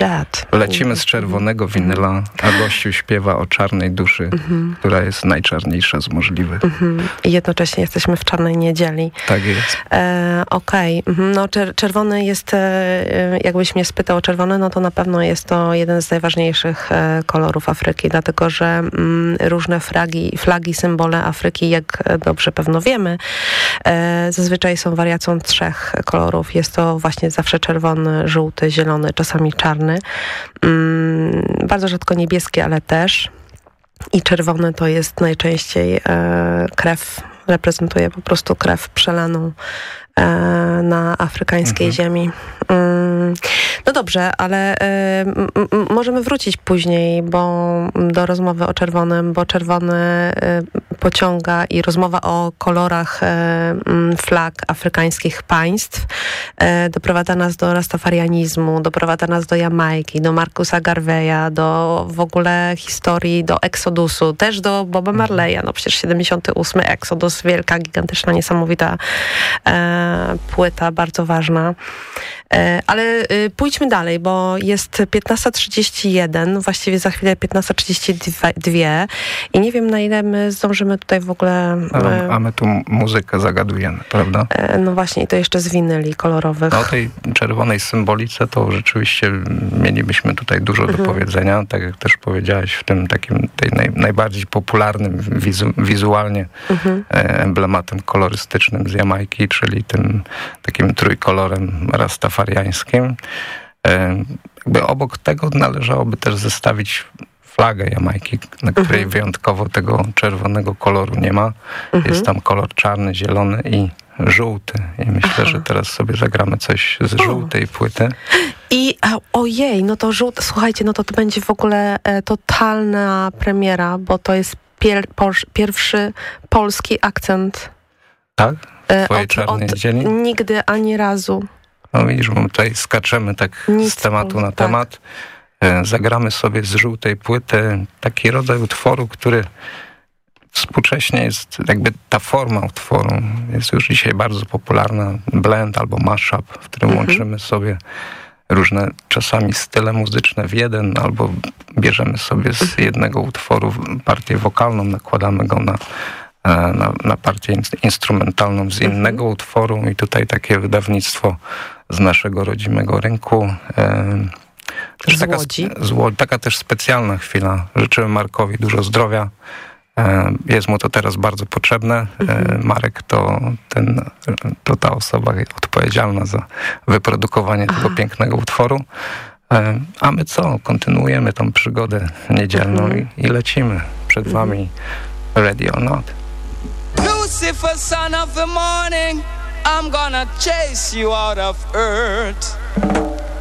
Jet. Lecimy z czerwonego winyla, a gościu śpiewa o czarnej duszy, która jest najczarniejsza z możliwych. I jednocześnie jesteśmy w czarnej niedzieli. Tak jest. Okej. No czerwony jest, jakbyś mnie spytał o czerwony, no to na pewno jest to jeden z najważniejszych kolorów Afryki, dlatego że różne flagi, symbole Afryki, jak dobrze pewno wiemy, zazwyczaj są wariacją 3 kolorów. Jest to właśnie zawsze czerwony, żółty, zielony, czasami czarny. Bardzo rzadko niebieski, ale też. I czerwony to jest najczęściej krew, reprezentuje po prostu krew przelaną na afrykańskiej ziemi. No dobrze, ale możemy wrócić później do rozmowy o czerwonym, bo czerwony pociąga i rozmowa o kolorach flag afrykańskich państw doprowadza nas do rastafarianizmu, doprowadza nas do Jamajki, do Marcusa Garveya, do w ogóle historii, do Exodusu, też do Boba Marleya. No przecież 78 Exodus, wielka, gigantyczna, niesamowita płyta, bardzo ważna. Ale pójdźmy dalej, bo jest 15:31, właściwie za chwilę 15:32 i nie wiem, na ile my zdążymy tutaj w ogóle... A my tu muzykę zagadujemy, prawda? No właśnie, i to jeszcze z winyli kolorowych. No o tej czerwonej symbolice to rzeczywiście mielibyśmy tutaj dużo do powiedzenia, tak jak też powiedziałaś, w tym takim najbardziej popularnym wizualnie emblematem kolorystycznym z Jamajki, czyli tym takim trójkolorem rastafariańskim. Jakby obok tego należałoby też zestawić flagę Jamajki, na której wyjątkowo tego czerwonego koloru nie ma. Jest tam kolor czarny, zielony i żółty. I myślę, że teraz sobie zagramy coś z żółtej płyty. I ojej, no to żółte, słuchajcie, no to będzie w ogóle totalna premiera, bo to jest pierwszy polski akcent. Tak? W twojej czarnej niedzieli? Nigdy, ani razu. No widzisz, bo my tutaj skaczemy tak z tematu na temat. Zagramy sobie z żółtej płyty taki rodzaj utworu, który współcześnie jest, jakby ta forma utworu jest już dzisiaj bardzo popularna. Blend albo mashup, w którym łączymy sobie różne czasami style muzyczne w jeden, albo bierzemy sobie z jednego utworu partię wokalną, nakładamy go na partię instrumentalną z innego utworu i tutaj takie wydawnictwo z naszego rodzimego rynku. Też taka też specjalna chwila. Życzymy Markowi dużo zdrowia. Jest mu to teraz bardzo potrzebne. Marek to ta osoba odpowiedzialna za wyprodukowanie tego pięknego utworu. A my co? Kontynuujemy tą przygodę niedzielną i lecimy przed wami. Ready or not? Lucifer, son of the morning, I'm gonna chase you out of earth.